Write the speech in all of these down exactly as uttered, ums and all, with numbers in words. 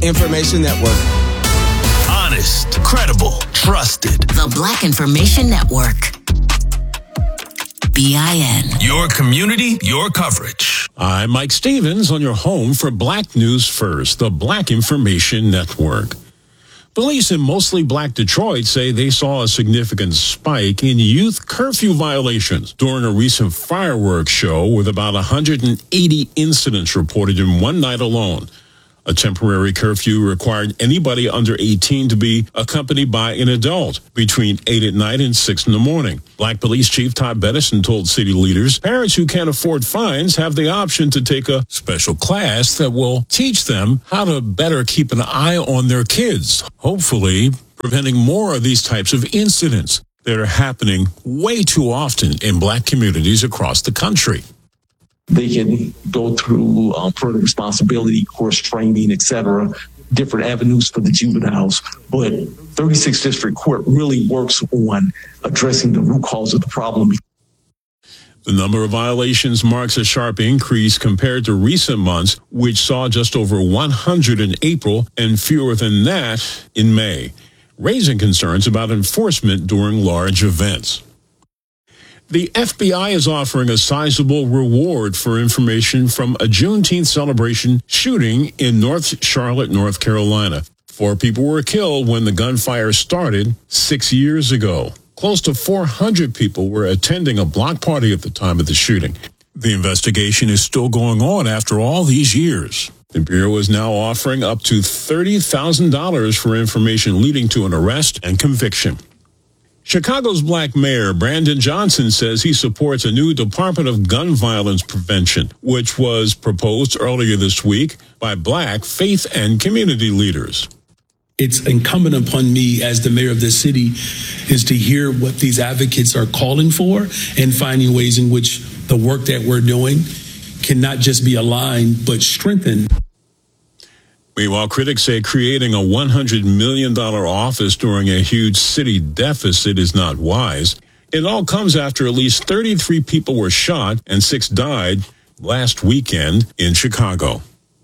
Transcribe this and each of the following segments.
Information Network. Honest, credible, trusted. The Black Information Network. B I N. Your community, your coverage. I'm Mike Stevens on your home for Black News First, the Black Information Network. Police in mostly black Detroit say they saw a significant spike in youth curfew violations during a recent fireworks show, with about one hundred eighty incidents reported in one night alone. A temporary curfew required anybody under eighteen to be accompanied by an adult between eight at night and six in the morning. Black Police Chief Todd Bettison told city leaders parents who can't afford fines have the option to take a special class that will teach them how to better keep an eye on their kids, hopefully preventing more of these types of incidents that are happening way too often in black communities across the country. They can go through um, further responsibility, course training, et cetera, different avenues for the juveniles. But thirty-sixth District Court really works on addressing the root cause of the problem. The number of violations marks a sharp increase compared to recent months, which saw just over one hundred in April and fewer than that in May, raising concerns about enforcement during large events. The F B I is offering a sizable reward for information from a Juneteenth celebration shooting in North Charlotte, North Carolina. Four people were killed when the gunfire started six years ago. Close to four hundred people were attending a block party at the time of the shooting. The investigation is still going on after all these years. The Bureau is now offering up to thirty thousand dollars for information leading to an arrest and conviction. Chicago's black mayor, Brandon Johnson, says he supports a new Department of Gun Violence Prevention, which was proposed earlier this week by black faith and community leaders. It's incumbent upon me as the mayor of this city is to hear what these advocates are calling for and finding ways in which the work that we're doing can not just be aligned, but strengthened. Meanwhile, critics say creating a one hundred million dollars office during a huge city deficit is not wise. It all comes after at least thirty-three people were shot and six died last weekend in Chicago.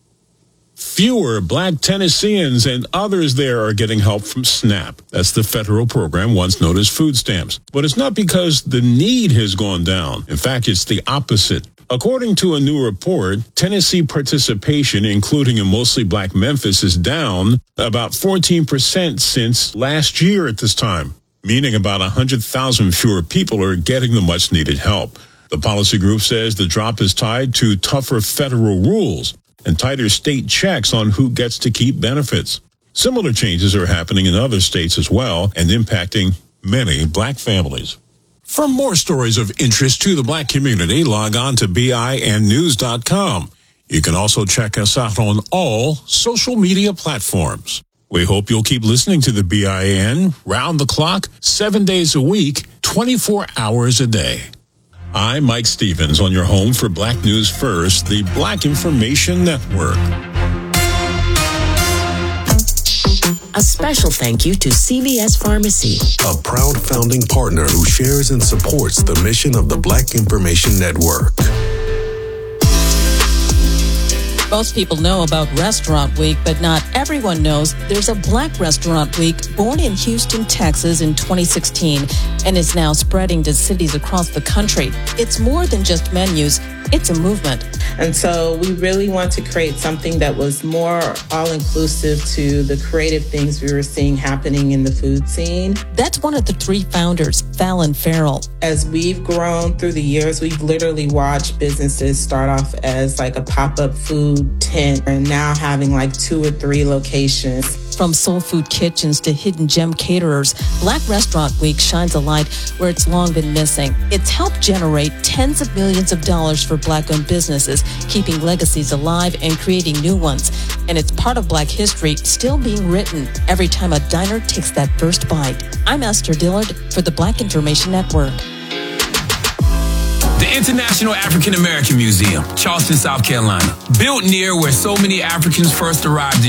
Fewer black Tennesseans and others there are getting help from SNAP. That's the federal program once known as food stamps. But it's not because the need has gone down. In fact, it's the opposite. According to a new report, Tennessee participation, including in mostly black Memphis, is down about fourteen percent since last year at this time, meaning about one hundred thousand fewer people are getting the much-needed help. The policy group says the drop is tied to tougher federal rules and tighter state checks on who gets to keep benefits. Similar changes are happening in other states as well and impacting many black families. For more stories of interest to the black community, log on to B I N news dot com. You can also check us out on all social media platforms. We hope you'll keep listening to the B I N round the clock, seven days a week, twenty-four hours a day. I'm Mike Stevens on your home for Black News First, the Black Information Network. A special thank you to C V S Pharmacy, a proud founding partner who shares and supports the mission of the Black Information Network. Most people know about Restaurant Week, but not everyone knows there's a Black Restaurant Week born in Houston, Texas in twenty sixteen and is now spreading to cities across the country. It's more than just menus. It's a movement. And so we really want to create something that was more all-inclusive to the creative things we were seeing happening in the food scene. That's one of the three founders, Fallon Farrell. As we've grown through the years, we've literally watched businesses start off as like a pop-up food tent and now having like two or three locations. From soul food kitchens to hidden gem caterers, Black Restaurant Week shines a light where it's long been missing. It's helped generate tens of millions of dollars for Black-owned businesses, keeping legacies alive and creating new ones. And it's part of Black history still being written every time a diner takes that first bite. I'm Esther Dillard for the Black Information Network. The International African American Museum, Charleston, South Carolina. Built near where so many Africans first arrived in